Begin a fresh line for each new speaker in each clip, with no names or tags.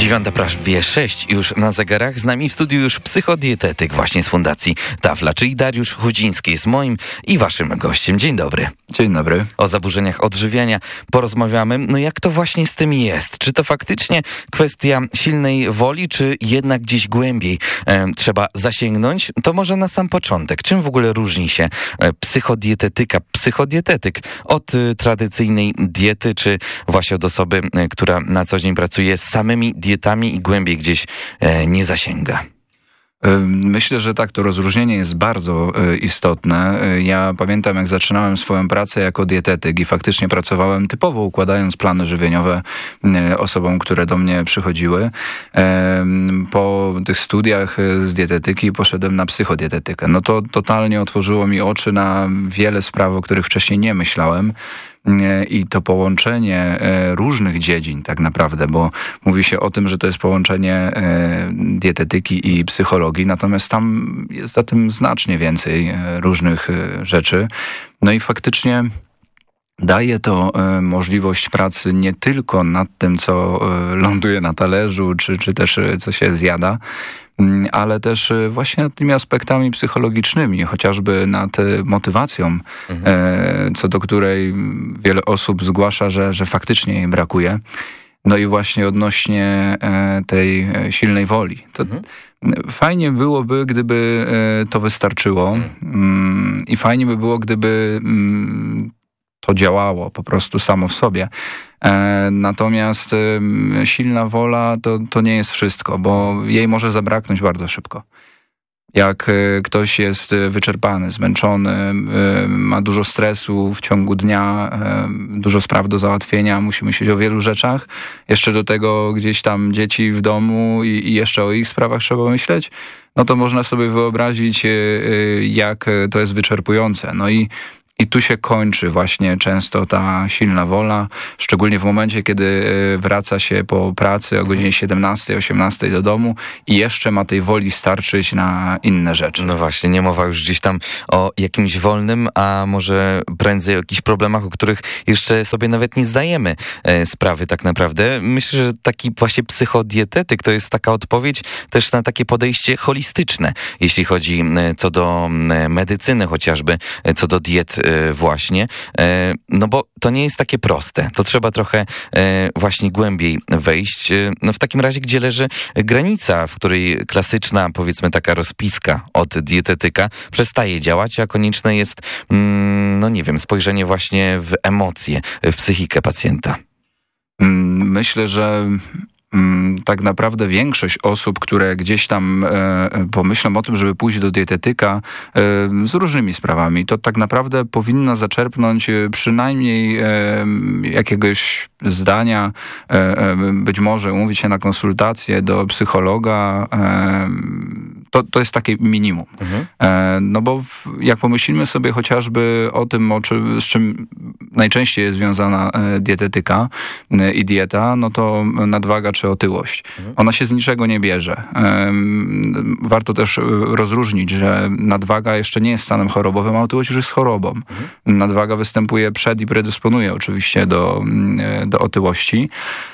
9 prawie 6 już na zegarach. Z nami w studiu już psychodietetyk właśnie z Fundacji Tafla, czyli Dariusz Chudziński jest moim i waszym gościem. Dzień dobry.
Dzień dobry.
O zaburzeniach odżywiania porozmawiamy. No jak to właśnie z tym jest? Czy to faktycznie kwestia silnej woli, czy jednak gdzieś głębiej trzeba zasięgnąć? To może na sam początek. Czym w ogóle różni się psychodietetyk od tradycyjnej diety, czy właśnie od osoby, która na co dzień pracuje z samymi dietami i głębiej gdzieś nie zasięga?
Myślę, że tak, to rozróżnienie jest bardzo istotne. Ja pamiętam, jak zaczynałem swoją pracę jako dietetyk i faktycznie pracowałem typowo układając plany żywieniowe osobom, które do mnie przychodziły. Po tych studiach z dietetyki poszedłem na psychodietetykę. No to totalnie otworzyło mi oczy na wiele spraw, o których wcześniej nie myślałem. I to połączenie różnych dziedzin tak naprawdę, bo mówi się o tym, że to jest połączenie dietetyki i psychologii, natomiast tam jest za tym znacznie więcej różnych rzeczy. No i faktycznie daje to możliwość pracy nie tylko nad tym, co ląduje na talerzu, czy też co się zjada, ale też właśnie nad tymi aspektami psychologicznymi, chociażby nad motywacją, co do której wiele osób zgłasza, że faktycznie jej brakuje. No i właśnie odnośnie tej silnej woli. To fajnie byłoby, gdyby to wystarczyło i fajnie by było, gdyby to działało po prostu samo w sobie. Natomiast silna wola to nie jest wszystko, bo jej może zabraknąć bardzo szybko. Jak ktoś jest wyczerpany, zmęczony, ma dużo stresu w ciągu dnia, dużo spraw do załatwienia, musi myśleć o wielu rzeczach, jeszcze do tego gdzieś tam dzieci w domu i jeszcze o ich sprawach trzeba myśleć, no to można sobie wyobrazić, jak to jest wyczerpujące. No i tu się kończy właśnie często ta silna wola, szczególnie w momencie, kiedy wraca się po pracy o godzinie 17, 18 do domu i jeszcze ma tej woli starczyć na inne rzeczy.
No właśnie, nie mowa już gdzieś tam o jakimś wolnym, a może prędzej o jakichś problemach, o których jeszcze sobie nawet nie zdajemy sprawy tak naprawdę. Myślę, że taki właśnie psychodietetyk to jest taka odpowiedź też na takie podejście holistyczne, jeśli chodzi co do medycyny chociażby, co do diet właśnie, no bo to nie jest takie proste. To trzeba trochę właśnie głębiej wejść. No w takim razie, gdzie leży granica, w której klasyczna, powiedzmy taka rozpiska od dietetyka przestaje działać, a konieczne jest, no nie wiem, spojrzenie właśnie w emocje, w psychikę pacjenta.
Myślę, że tak naprawdę większość osób, które gdzieś tam pomyślą o tym, żeby pójść do dietetyka z różnymi sprawami, to tak naprawdę powinna zaczerpnąć przynajmniej jakiegoś zdania, być może umówić się na konsultację do psychologa. To jest takie minimum. No bo jak pomyślimy sobie chociażby o tym, z czym najczęściej jest związana dietetyka i dieta, no to nadwaga czy otyłość. Ona się z niczego nie bierze. Warto też rozróżnić, że nadwaga jeszcze nie jest stanem chorobowym, a otyłość już jest chorobą. Nadwaga występuje przed i predysponuje oczywiście do otyłości.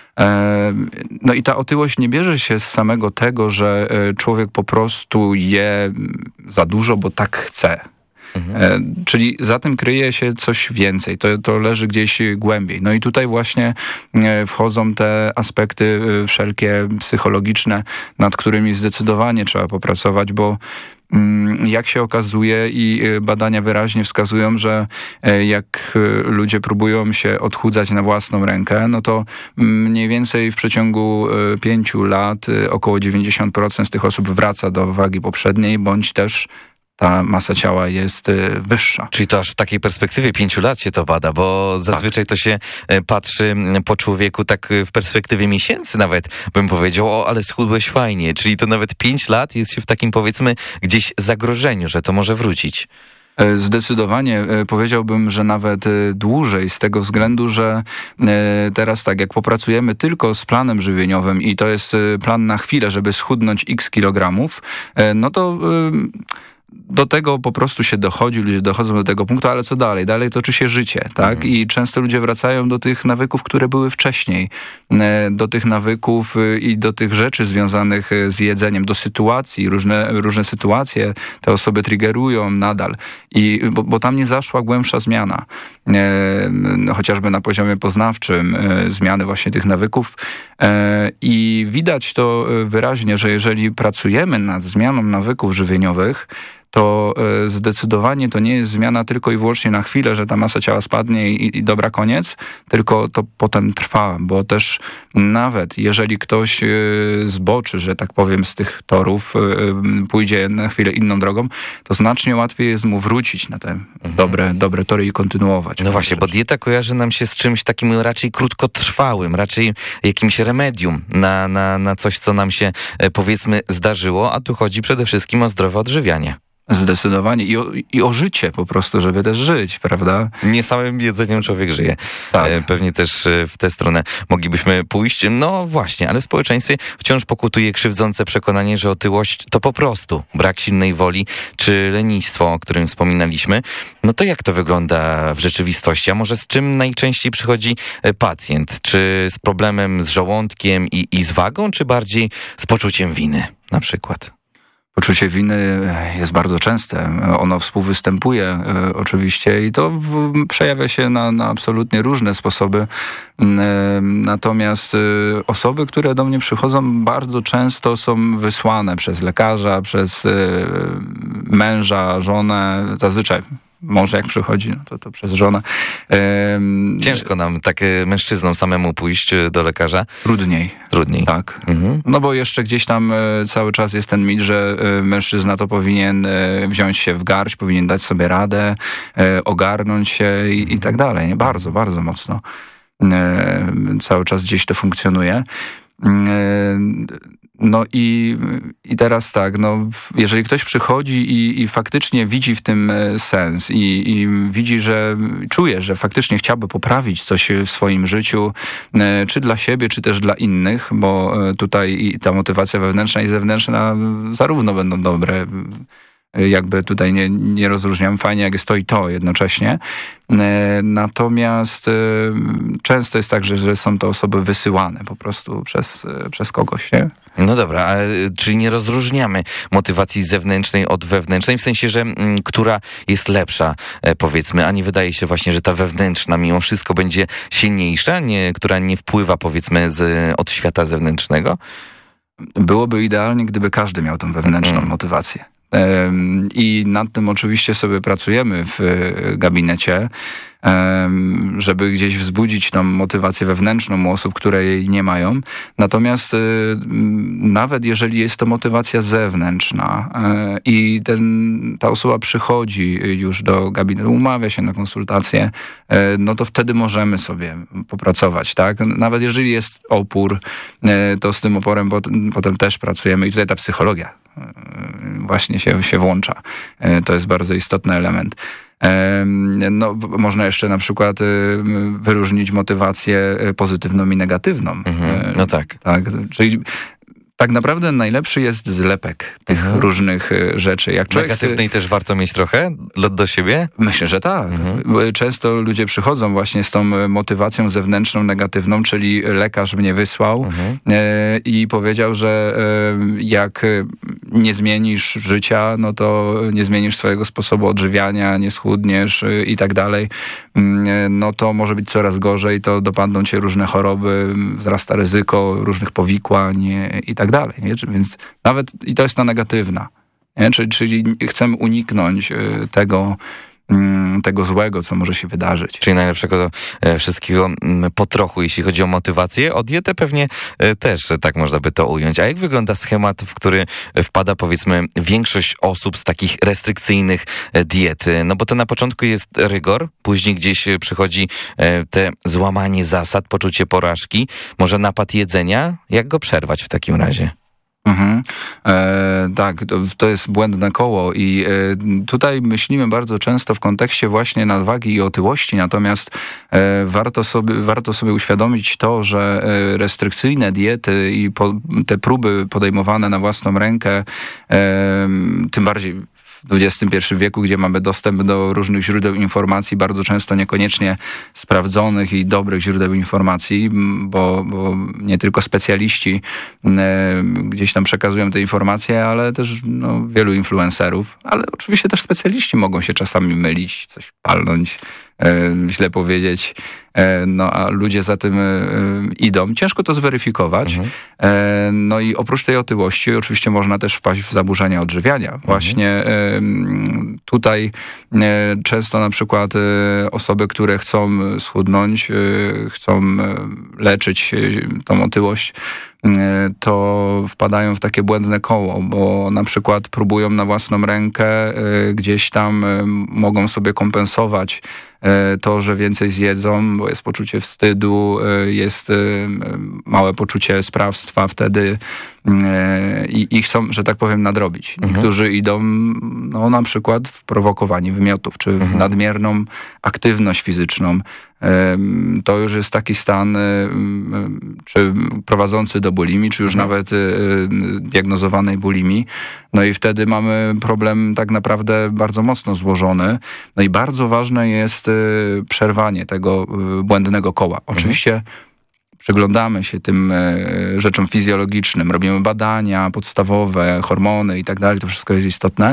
No i ta otyłość nie bierze się z samego tego, że człowiek po prostu je za dużo, bo tak chce. Czyli za tym kryje się coś więcej, to leży gdzieś głębiej. No i tutaj właśnie wchodzą te aspekty wszelkie psychologiczne, nad którymi zdecydowanie trzeba popracować, bo jak się okazuje i badania wyraźnie wskazują, że jak ludzie próbują się odchudzać na własną rękę, no to mniej więcej w przeciągu 5 lat około 90% z tych osób wraca do wagi poprzedniej, bądź też ta masa ciała jest wyższa.
Czyli to aż w takiej perspektywie 5 lat się to bada, bo zazwyczaj to się patrzy po człowieku tak w perspektywie miesięcy nawet, bym powiedział, ale schudłeś fajnie. Czyli to nawet 5 lat jest się w takim, powiedzmy, gdzieś zagrożeniu, że to może wrócić.
Zdecydowanie powiedziałbym, że nawet dłużej, z tego względu, że teraz tak, jak popracujemy tylko z planem żywieniowym i to jest plan na chwilę, żeby schudnąć x kilogramów, no to do tego po prostu się dochodzi, ludzie dochodzą do tego punktu, ale co dalej? Dalej toczy się życie, tak? I często ludzie wracają do tych nawyków, które były wcześniej. Do tych nawyków i do tych rzeczy związanych z jedzeniem, do sytuacji, różne sytuacje te osoby triggerują nadal. Bo tam nie zaszła głębsza zmiana. Chociażby na poziomie poznawczym zmiany właśnie tych nawyków. I widać to wyraźnie, że jeżeli pracujemy nad zmianą nawyków żywieniowych, to zdecydowanie to nie jest zmiana tylko i wyłącznie na chwilę, że ta masa ciała spadnie i dobra, koniec, tylko to potem trwa, bo też nawet jeżeli ktoś zboczy, że tak powiem, z tych torów, pójdzie na chwilę inną drogą, to znacznie łatwiej jest mu wrócić na te dobre tory i kontynuować.
No właśnie, bo dieta kojarzy nam się z czymś takim raczej krótkotrwałym, raczej jakimś remedium na coś, co nam się, powiedzmy, zdarzyło, a tu chodzi przede wszystkim o zdrowe odżywianie.
Zdecydowanie. I o życie po prostu, żeby też żyć, prawda?
Nie samym jedzeniem człowiek żyje. Tak. Pewnie też w tę stronę moglibyśmy pójść. No właśnie, ale w społeczeństwie wciąż pokutuje krzywdzące przekonanie, że otyłość to po prostu brak silnej woli czy lenistwo, o którym wspominaliśmy. No to jak to wygląda w rzeczywistości? A może z czym najczęściej przychodzi pacjent? Czy z problemem z żołądkiem i z wagą, czy bardziej z poczuciem winy na przykład?
Poczucie winy jest bardzo częste. Ono współwystępuje oczywiście i to przejawia się na absolutnie różne sposoby. Natomiast osoby, które do mnie przychodzą, bardzo często są wysłane przez lekarza, przez męża, żonę, zazwyczaj. Mąż jak przychodzi, no to przez żonę.
Ciężko nam, tak mężczyznom samemu pójść do lekarza?
Trudniej. Tak. No bo jeszcze gdzieś tam cały czas jest ten mit, że mężczyzna to powinien wziąć się w garść, powinien dać sobie radę, ogarnąć się i tak dalej. Nie? Bardzo, bardzo mocno. Cały czas gdzieś to funkcjonuje. No i teraz tak, no, jeżeli ktoś przychodzi i faktycznie widzi w tym sens i widzi, że czuje, że faktycznie chciałby poprawić coś w swoim życiu, czy dla siebie, czy też dla innych, bo tutaj i ta motywacja wewnętrzna i zewnętrzna zarówno będą dobre, jakby tutaj nie rozróżniam, fajnie jak jest to i to jednocześnie. Natomiast często jest tak, że są to osoby wysyłane po prostu przez kogoś, nie?
No dobra, czyli nie rozróżniamy motywacji zewnętrznej od wewnętrznej, w sensie, że która jest lepsza, powiedzmy, a nie wydaje się właśnie, że ta wewnętrzna mimo wszystko będzie silniejsza, która nie wpływa, powiedzmy, od świata zewnętrznego?
Byłoby idealnie, gdyby każdy miał tą wewnętrzną motywację. I nad tym oczywiście sobie pracujemy w gabinecie, żeby gdzieś wzbudzić tą motywację wewnętrzną u osób, które jej nie mają. Natomiast nawet jeżeli jest to motywacja zewnętrzna i ta osoba przychodzi już do gabinetu, umawia się na konsultację, no to wtedy możemy sobie popracować, tak? Nawet jeżeli jest opór, to z tym oporem potem też pracujemy i tutaj ta psychologia właśnie się włącza. To jest bardzo istotny element. No, można jeszcze na przykład wyróżnić motywację pozytywną i negatywną.
No tak.
Czyli tak naprawdę najlepszy jest zlepek tych różnych rzeczy. Jak
negatywnej też warto mieć trochę do siebie?
Myślę, że tak. Często ludzie przychodzą właśnie z tą motywacją zewnętrzną, negatywną, czyli lekarz mnie wysłał i powiedział, że jak nie zmienisz życia, no to nie zmienisz swojego sposobu odżywiania, nie schudniesz i tak dalej, no to może być coraz gorzej, to dopadną cię różne choroby, wzrasta ryzyko różnych powikłań i tak dalej. Nie? Więc nawet i to jest ta negatywna. Nie? Czyli chcemy uniknąć tego złego, co może się wydarzyć.
Czyli najlepszego wszystkiego po trochu, jeśli chodzi o motywację. O dietę pewnie też tak można by to ująć. A jak wygląda schemat, w który wpada, powiedzmy, większość osób z takich restrykcyjnych diet? No bo to na początku jest rygor, później gdzieś przychodzi te złamanie zasad, poczucie porażki, może napad jedzenia. Jak go przerwać w takim razie?
Tak, to jest błędne koło i tutaj myślimy bardzo często w kontekście właśnie nadwagi i otyłości, natomiast warto sobie uświadomić to, że restrykcyjne diety i te próby podejmowane na własną rękę, tym bardziej w XXI wieku, gdzie mamy dostęp do różnych źródeł informacji, bardzo często niekoniecznie sprawdzonych i dobrych źródeł informacji, bo nie tylko specjaliści gdzieś tam przekazują te informacje, ale też wielu influencerów, ale oczywiście też specjaliści mogą się czasami mylić, coś palnąć, źle powiedzieć, a ludzie za tym idą. Ciężko to zweryfikować. No i oprócz tej otyłości oczywiście można też wpaść w zaburzenia odżywiania. Właśnie tutaj często na przykład osoby, które chcą schudnąć, chcą leczyć tą otyłość, to wpadają w takie błędne koło, bo na przykład próbują na własną rękę, gdzieś tam mogą sobie kompensować to, że więcej zjedzą, bo jest poczucie wstydu, jest małe poczucie sprawstwa wtedy i chcą, że tak powiem, nadrobić. Niektórzy idą na przykład w prowokowanie wymiotów, czy w nadmierną aktywność fizyczną. To już jest taki stan, czy prowadzący do bulimii, czy już nawet diagnozowanej bulimii. No i wtedy mamy problem tak naprawdę bardzo mocno złożony. No i bardzo ważne jest przerwanie tego błędnego koła. Oczywiście przyglądamy się tym rzeczom fizjologicznym, robimy badania podstawowe, hormony i tak dalej, to wszystko jest istotne.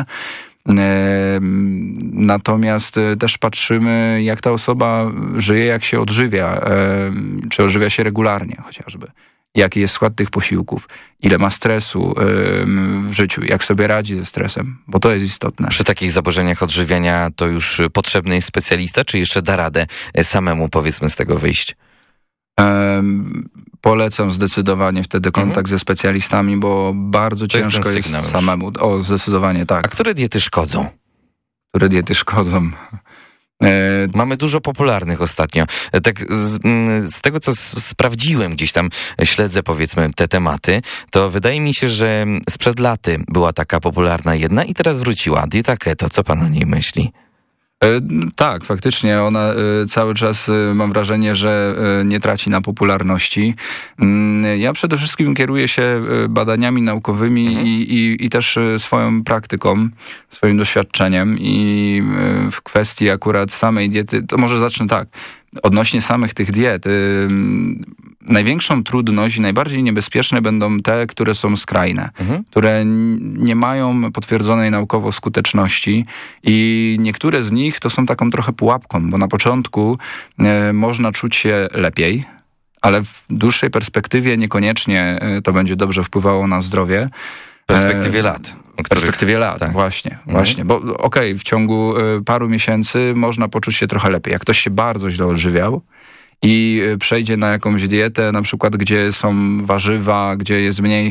Natomiast też patrzymy, jak ta osoba żyje, jak się odżywia, czy odżywia się regularnie chociażby. Jaki jest skład tych posiłków, ile ma stresu w życiu, jak sobie radzi ze stresem, bo to jest istotne.
Przy takich zaburzeniach odżywiania to już potrzebny jest specjalista, czy jeszcze da radę samemu, powiedzmy, z tego wyjść?
Polecam zdecydowanie wtedy kontakt ze specjalistami, bo bardzo ciężko jest samemu. O, zdecydowanie tak.
A które diety szkodzą?
Które diety szkodzą?
Mamy dużo popularnych ostatnio. Tak z tego, co sprawdziłem, gdzieś tam śledzę, powiedzmy, te tematy, to wydaje mi się, że sprzed laty była taka popularna jedna i teraz wróciła. Dieta keto. Co pan o niej myśli?
Tak, faktycznie ona cały czas, mam wrażenie, że nie traci na popularności. Ja przede wszystkim kieruję się badaniami naukowymi i też swoją praktyką, swoim doświadczeniem i w kwestii akurat samej diety, to może zacznę tak. Odnośnie samych tych diet, największą trudność i najbardziej niebezpieczne będą te, które są skrajne, które nie mają potwierdzonej naukowo skuteczności i niektóre z nich to są taką trochę pułapką, bo na początku można czuć się lepiej, ale w dłuższej perspektywie niekoniecznie to będzie dobrze wpływało na zdrowie.
W perspektywie lat.
W perspektywie lat, tak. Właśnie. Bo w ciągu paru miesięcy można poczuć się trochę lepiej. Jak ktoś się bardzo źle odżywiał i przejdzie na jakąś dietę, na przykład gdzie są warzywa, gdzie jest mniej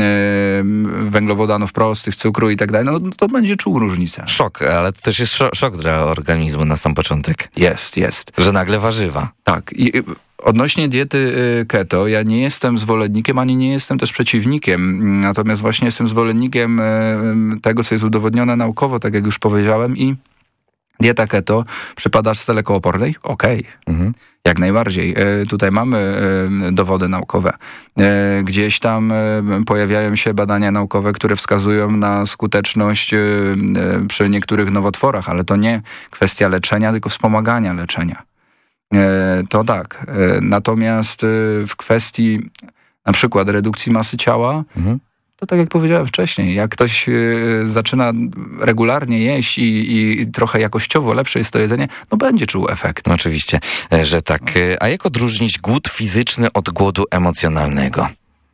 węglowodanów prostych, cukru i tak dalej, no to będzie czuł różnicę.
Szok, ale to też jest szok dla organizmu na sam początek.
Jest.
Że nagle warzywa.
Tak. I odnośnie diety keto, ja nie jestem zwolennikiem, ani nie jestem też przeciwnikiem, natomiast właśnie jestem zwolennikiem tego, co jest udowodnione naukowo, tak jak już powiedziałem, i dieta keto przypada stele kołopornej? Okej. Jak najbardziej. Tutaj mamy dowody naukowe. Gdzieś tam pojawiają się badania naukowe, które wskazują na skuteczność przy niektórych nowotworach, ale to nie kwestia leczenia, tylko wspomagania leczenia. To tak. Natomiast w kwestii na przykład redukcji masy ciała, to tak jak powiedziałem wcześniej, jak ktoś zaczyna regularnie jeść i trochę jakościowo lepsze jest to jedzenie, no będzie czuł efekt.
Oczywiście, że tak. A jak odróżnić głód fizyczny od głodu emocjonalnego?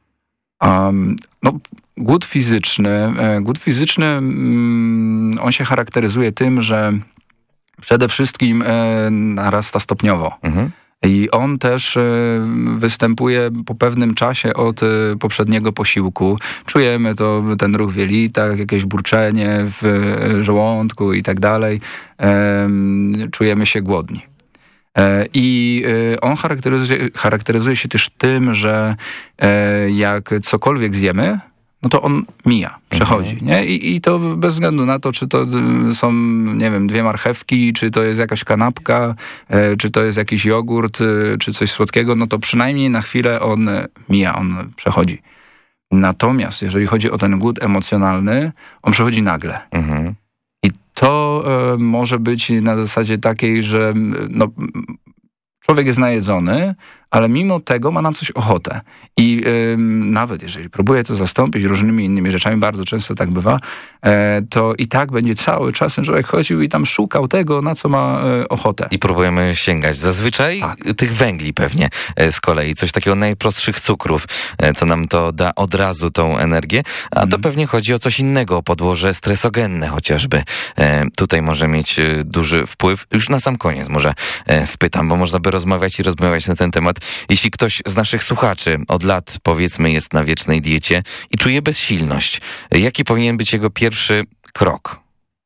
Głód fizyczny, on się charakteryzuje tym, że przede wszystkim narasta stopniowo. I on też występuje po pewnym czasie od poprzedniego posiłku. Czujemy ten ruch w jelitach, jakieś burczenie w żołądku i tak dalej. Czujemy się głodni. I on charakteryzuje się też tym, że jak cokolwiek zjemy, no to on mija, przechodzi, nie? I to bez względu na to, czy to są, nie wiem, 2 marchewki, czy to jest jakaś kanapka, czy to jest jakiś jogurt, czy coś słodkiego, no to przynajmniej na chwilę on mija, on przechodzi. Natomiast jeżeli chodzi o ten głód emocjonalny, on przechodzi nagle. to może być na zasadzie takiej, że człowiek jest najedzony, ale mimo tego ma na coś ochotę. I nawet jeżeli próbuje to zastąpić różnymi innymi rzeczami, bardzo często tak bywa, to i tak będzie cały czas ten człowiek chodził i tam szukał tego, na co ma ochotę.
I próbujemy sięgać. Zazwyczaj tych węgli pewnie z kolei, coś takiego najprostszych cukrów, co nam to da od razu tą energię, a to pewnie chodzi o coś innego, o podłoże stresogenne chociażby. Tutaj może mieć duży wpływ. Już na sam koniec może spytam, bo można by rozmawiać i rozmawiać na ten temat. Jeśli ktoś z naszych słuchaczy od lat, powiedzmy, jest na wiecznej diecie i czuje bezsilność, jaki powinien być jego pierwszy krok?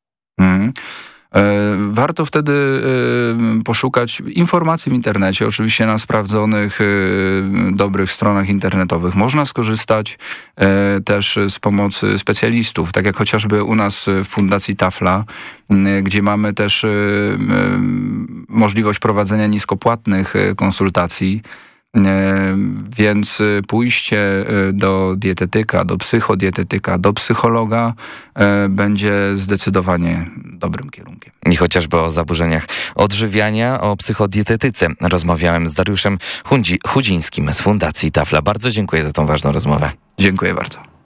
Warto wtedy poszukać informacji w internecie, oczywiście na sprawdzonych, dobrych stronach internetowych. Można skorzystać też z pomocy specjalistów, tak jak chociażby u nas w Fundacji Tafla, gdzie mamy też możliwość prowadzenia niskopłatnych konsultacji. Więc pójście do dietetyka, do psychodietetyka, do psychologa będzie zdecydowanie dobrym kierunkiem.
I chociażby o zaburzeniach odżywiania, o psychodietetyce rozmawiałem z Dariuszem Chudzińskim z Fundacji Tafla. Bardzo dziękuję za tą ważną rozmowę.
Dziękuję bardzo.